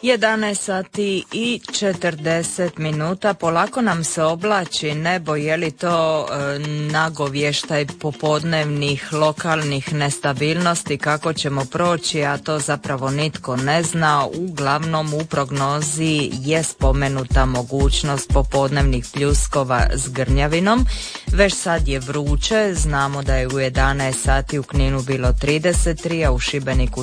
11 sati i 40 minuta, polako nam se oblači nebo, je li to nagovještaj popodnevnih lokalnih nestabilnosti, kako ćemo proći, a to zapravo nitko ne zna. Uglavnom u prognozi je spomenuta mogućnost popodnevnih pljuskova s grnjavinom. Već sad je vruće, znamo da je u 11 sati u Kninu bilo 33, a u Šibeniku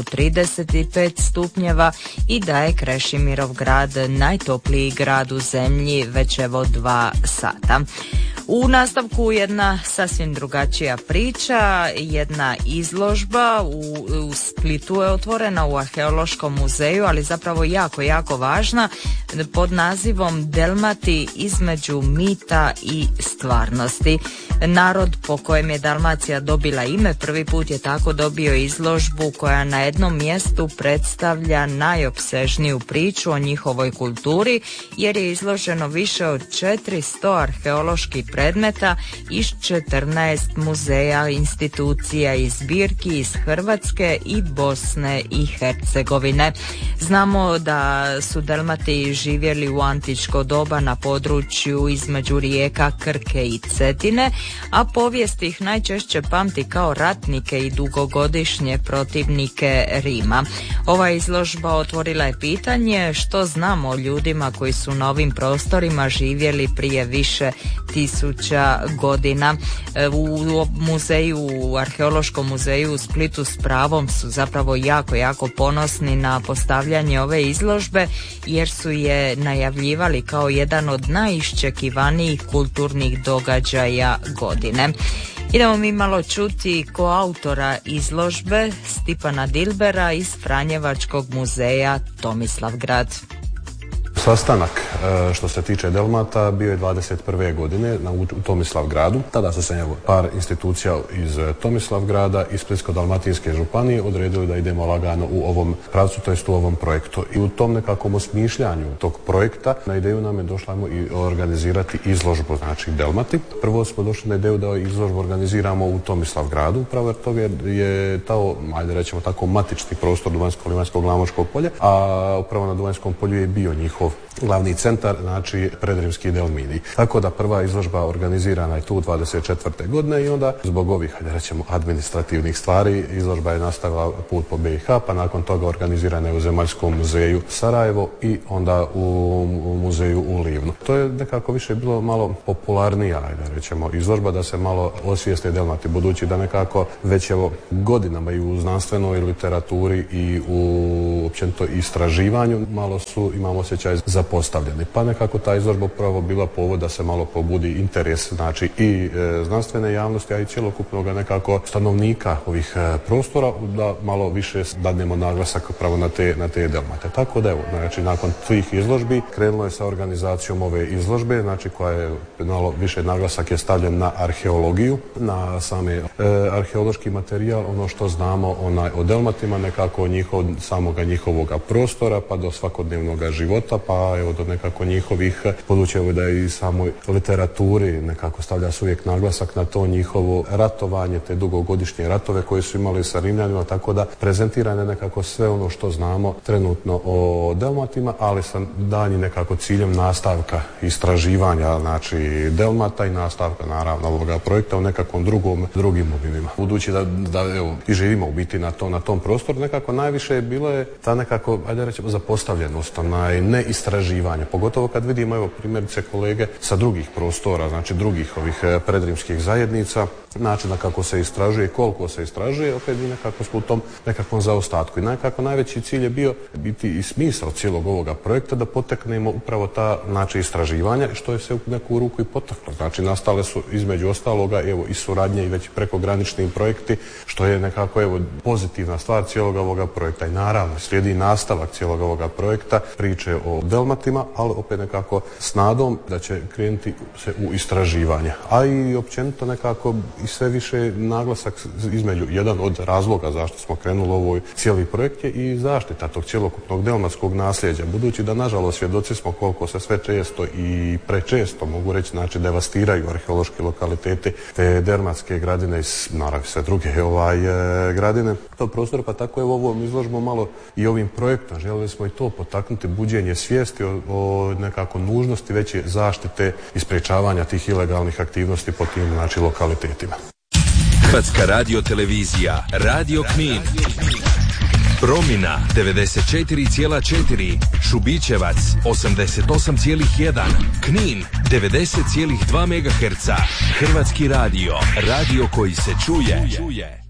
35 stupnjeva i da je Krešimirov grad najtopliji grad u zemlji već evo 2 sata. U nastavku jedna sasvim drugačija priča, jedna izložba u Splitu je otvorena u Arheološkom muzeju, ali zapravo jako važna, pod nazivom Delmati između mita i stvarnosti. Narod po kojem je Dalmacija dobila ime prvi put je tako dobio izložbu koja na jednom mjestu predstavlja najopsežniju priču o njihovoj kulturi, jer je izloženo više od 400 arheoloških predmeta iz 14 muzeja, institucija i zbirki iz Hrvatske i Bosne i Hercegovine. Znamo da su Delmati živjeli u antičko doba na području između rijeka Krke i Cetine, a povijest ih najčešće pamti kao ratnike i dugogodišnje protivnike Rima. Ova izložba otvorila je pitanje što znamo o ljudima koji su na ovim prostorima živjeli prije više tisuća godina. U muzeju, u Arheološkom muzeju u Splitu s pravom su zapravo jako ponosni na postavljanje ove izložbe, jer su je najavljivali kao jedan od najiščekivanijih kulturnih događaja godine. Idemo mi malo čuti koautora izložbe Stipana Dilbera iz Franjevačkog muzeja Tomislavgrad. Sastanak što se tiče Delmata bio je 21. godine u Tomislavgradu. Tada su se par institucija iz Tomislavgrada i Splitsko-dalmatinske županije odredili da idemo lagano u ovom pravcu, to jest u ovom projektu. I u tom nekakvom osmišljanju tog projekta na ideju nam je došla i organizirati izložbu, znači Delmati. Prvo smo došli na ideju da izložbu organiziramo u Tomislavgradu, upravo jer toga je to, ajde rećemo tako, matični prostor Duvanjsko-Livanjsko-Glamočkog polja, a upravo na Duvanjskom polju je bio njihov glavni centar, znači Predrimski Delmini. Tako da prva izložba organizirana je tu 24. godine i onda zbog ovih, hajde rećemo, administrativnih stvari izložba je nastavila put po BiH, pa nakon toga organizirana je u Zemaljskom muzeju Sarajevo i onda u muzeju u Livnu. To je nekako više bilo malo popularnija, hajde rećemo, izložba da se malo osvijeste Delmati, budući da nekako već evo godinama i u znanstvenoj literaturi i u općenito istraživanju malo su, imamo osjećaj zapostavljeni. Pa nekako ta izložba upravo bila povod da se malo probudi interes, znači i znanstvene javnosti, a i cjelokupnog nekako stanovnika ovih prostora, da malo više dadnemo naglasak upravo na te Delmate. Tako da evo, znači nakon tih izložbi krenulo je sa organizacijom ove izložbe, znači koja je malo više naglasak je stavljen na arheologiju, na same arheološki materijal, ono što znamo o Delmatima, nekako samoga njihovoga prostora, pa do svakodnevnog života, pa evo do nekako njihovih područja, da je i samoj literaturi nekako stavlja se uvijek naglasak na to njihovo ratovanje, te dugogodišnje ratove koje su imali sa Rimljanima, tako da prezentirane nekako sve ono što znamo trenutno o Delmatima, ali sa daljnjim nekako ciljem nastavka istraživanja, znači Delmata i nastavka naravno ovoga projekta u nekakvom drugim obimima. Budući da evo i živimo u biti na tom prostoru, nekako najviše je bilo je ta nekako, ajde rećemo, zapostavljenost, neistraživanje, pogotovo kad vidimo evo primjerice kolege sa drugih prostora, znači drugih ovih predrimskih zajednica, načina kako se istražuje, koliko se istražuje, opet mi nekako smo u tom nekakvom zaostatku. I nekako najveći cilj je bio biti i smisao cijelog ovoga projekta da poteknemo upravo ta, znači, istraživanja, što je se u neku ruku i potaklo. Znači nastale su između ostaloga evo i suradnje i već prekogranični projekti, što je nekako evo pozitivna stvar cijelog ovoga projekta. I naravno slijedi nastavak cijelog ovoga projekta, priče o Delmatima, ali opet nekako s nadom da će krenuti se u istraživanje. A i općenito nekako i sve više naglasak između jedan od razloga zašto smo krenuli u ovoj cijeli projekt je i zaštita tog cjelokupnog delmatskog nasljeđa. Budući da nažalost svjedoci smo koliko se sve često i prečesto mogu reći devastiraju arheološki lokaliteti te delmatske gradine i naravno sve druge gradine tog prostora, pa tako je ovom izložbom malo i ovim projektom željeli smo i to potaknuti buđenje svijesti o nekako nužnosti veće zaštite i sprječavanja tih ilegalnih aktivnosti po tim lokalitetima. Hrvatska radiotelevizija, Radio Knin. Promina 94,4, Šubićevac 88,1, Knin 90,2 MHz. Hrvatski radio, radio koji se čuje.